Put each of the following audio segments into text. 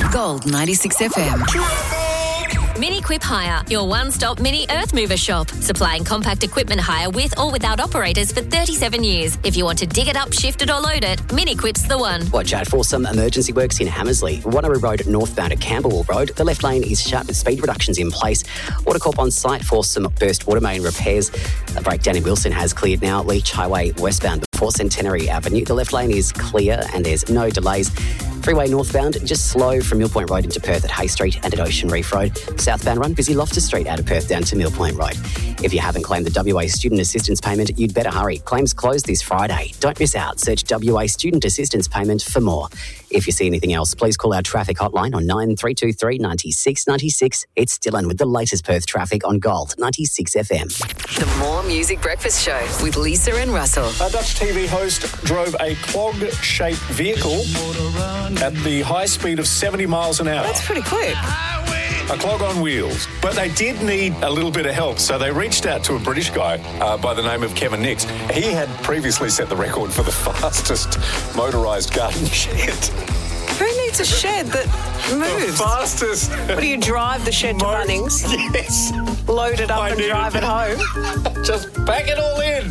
Gold 96 FM. Mini Quip Hire, your one-stop mini earth mover shop. Supplying compact equipment hire with or without operators for 37 years. If you want to dig it up, shift it or load it, Mini Quip's the one. Watch out for some emergency works in Hammersley. Wanneroo Road northbound at Camberwell Road. The left lane is shut with speed reductions in place. Watercorp on site for some burst water main repairs. A breakdown in Wilson has cleared now. Leach Highway westbound before Centenary Avenue. The left lane is clear and there's no delays. Freeway northbound, just slow from Mill Point Road into Perth at Hay Street and at Ocean Reef Road. Southbound run, busy Loftus Street out of Perth down to Mill Point Road. If you haven't claimed the WA Student Assistance Payment, you'd better hurry. Claims close this Friday. Don't miss out. Search WA Student Assistance Payment for more. If you see anything else, please call our traffic hotline on 9323 96 96. It's Dylan with the latest Perth traffic on Gold 96 FM. The More Music Breakfast Show with Lisa and Russell. A Dutch TV host drove a clog-shaped vehicle at the high speed of 70 miles an hour. That's pretty quick. A clog on wheels. But they did need a little bit of help, so they reached out to a British guy by the name of Kevin Nix. He had previously set the record for the fastest motorised garden shed. Who needs a shed that moves? The fastest. What do you drive the shed to Bunnings? Yes. Load it up and drive it home? Just pack it all in.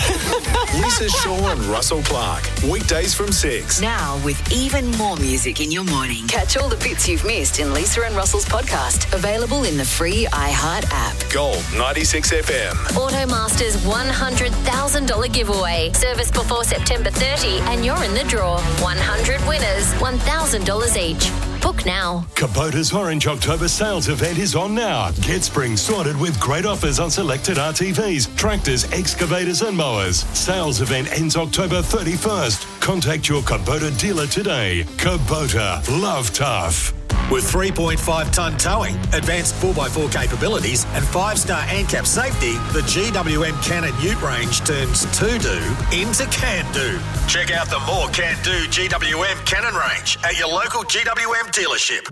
Lisa Shaw and Russell Clark. Weekdays from 6. Now with even more music in your morning. Catch all the bits you've missed in Lisa and Russell's podcast. Available in the free iHeart app. Gold 96 FM. Automaster's $100,000 giveaway. Service before September 30 and you're in the draw. 100 winners, $1,000 each. Book now. Kubota's Orange October sales event is on now. Get spring sorted with great offers on selected RTVs, tractors, excavators and mowers. Sales event ends October 31st. Contact your Kubota dealer today. Kubota. Love tough. With 3.5-tonne towing, advanced 4x4 capabilities and 5-star ANCAP safety, the GWM Cannon Ute range turns to-do into can-do. Check out the more can-do GWM Cannon range at your local GWM dealership.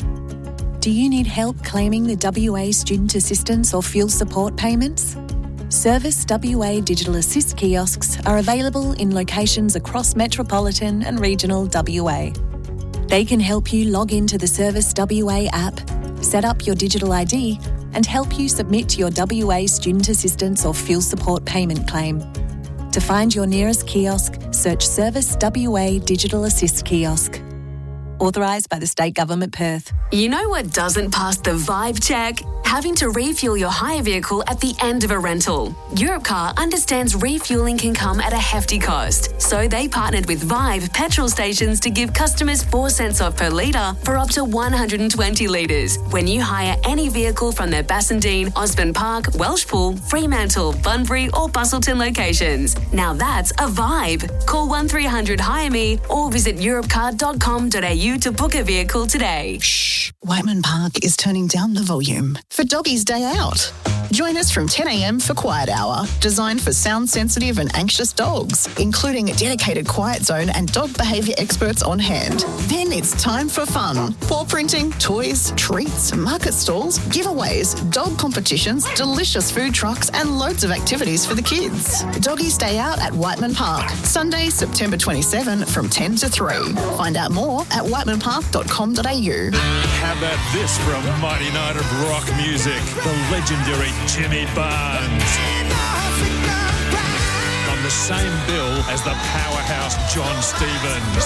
Do you need help claiming the WA Student Assistance or Fuel Support payments? Service WA Digital Assist kiosks are available in locations across metropolitan and regional WA. They can help you log into the Service WA app, set up your digital ID, and help you submit your WA Student Assistance or Fuel Support payment claim. To find your nearest kiosk, search Service WA Digital Assist Kiosk. Authorised by the State Government, Perth. You know what doesn't pass the vibe check? Having to refuel your hire vehicle at the end of a rental. Europcar understands refuelling can come at a hefty cost, so they partnered with Vibe petrol stations to give customers 4 cents off per litre for up to 120 litres when you hire any vehicle from their Bassendean, Osborne Park, Welshpool, Fremantle, Bunbury or Bustleton locations. Now that's a vibe. Call 1300 Hire Me or visit europcar.com.au to book a vehicle today. Shh, Whiteman Park is turning down the volume for Doggy's Day Out. Join us from 10 a.m. for Quiet Hour, designed for sound-sensitive and anxious dogs, including a dedicated quiet zone and dog behaviour experts on hand. Then it's time for fun. Paw printing, toys, treats, market stalls, giveaways, dog competitions, delicious food trucks and loads of activities for the kids. Doggy's Day Out at Whiteman Park, Sunday, September 27 from 10 to 3. Find out more at whitemanpark.com.au. How about this from Mighty Night of Rock Music, the legendary Jimmy Barnes. On the same bill as the powerhouse John Stevens.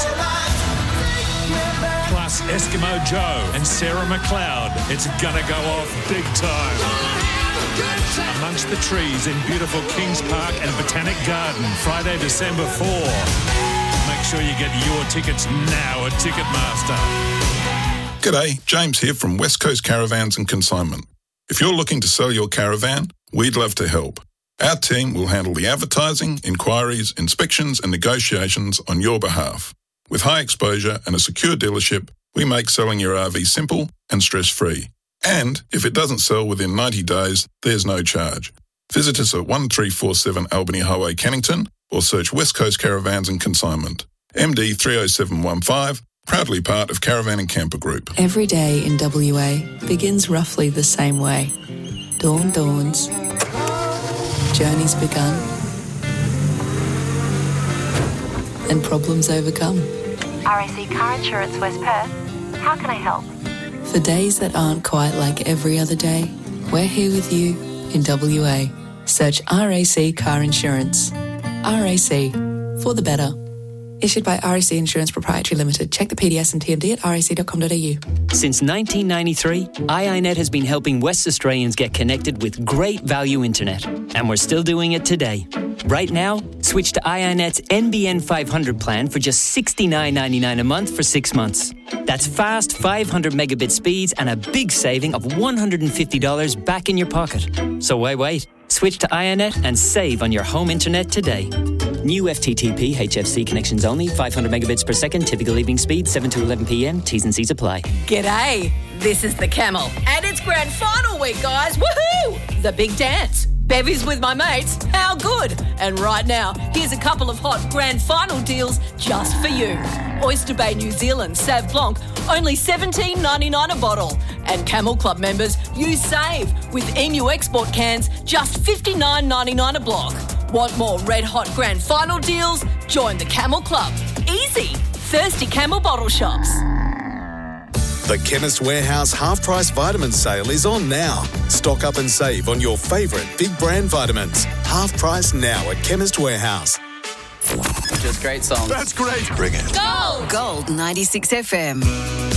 Plus Eskimo Joe and Sarah McLeod. It's gonna go off big time. Amongst the trees in beautiful Kings Park and Botanic Garden, Friday, December 4. Make sure you get your tickets now at Ticketmaster. G'day, James here from West Coast Caravans and Consignment. If you're looking to sell your caravan, we'd love to help. Our team will handle the advertising, inquiries, inspections and negotiations on your behalf. With high exposure and a secure dealership, we make selling your RV simple and stress-free. And if it doesn't sell within 90 days, there's no charge. Visit us at 1347 Albany Highway, Cannington, or search West Coast Caravans and Consignment. MD 30715, proudly part of Caravan and Camper Group. Every day in WA begins roughly the same way. Dawn dawns, journey's begun, and problems overcome. RAC Car Insurance West Perth. How can I help? For days that aren't quite like every other day, we're here with you in WA. Search RAC Car Insurance. RAC, for the better. Issued by RAC Insurance Proprietary Limited. Check the PDS and TMD at rac.com.au. Since 1993, iiNet has been helping West Australians get connected with great value internet. And we're still doing it today. Right now, switch to iiNet's NBN 500 plan for just $69.99 a month for 6 months. That's fast 500 megabit speeds and a big saving of $150 back in your pocket. So why wait? Switch to iiNet and save on your home internet today. New FTTP HFC connections only, 500 megabits per second, typical evening speed, 7 to 11 p.m, T's and C's apply. G'day, this is the Camel, and it's grand final week, guys. Woohoo! The big dance. Bevies with my mates, how good? And right now, here's a couple of hot grand final deals just for you. Oyster Bay New Zealand Sauv Blanc, only $17.99 a bottle. And Camel Club members, you save with Emu export cans, just $59.99 a block. Want more red hot grand final deals? Join the Camel Club. Easy. Thirsty Camel bottle shops. The Chemist Warehouse half-price vitamin sale is on now. Stock up and save on your favourite big brand vitamins. Half price now at Chemist Warehouse. Just great songs. That's great. Bring it. Gold 96 FM.